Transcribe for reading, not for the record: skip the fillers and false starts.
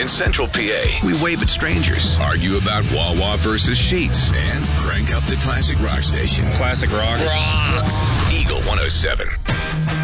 In Central PA, we wave at strangers, argue about Wawa versus Sheets, and crank up the classic rock station. Classic rock. Rocks! Eagle 107.